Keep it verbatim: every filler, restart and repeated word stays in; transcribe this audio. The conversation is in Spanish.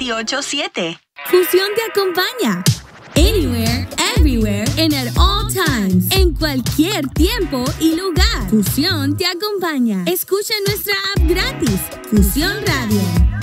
veintiocho siete. Fusión te acompaña. Anywhere, everywhere, and at all times. En cualquier tiempo y lugar. Fusión te acompaña. Escucha nuestra app gratis. Fusión Radio.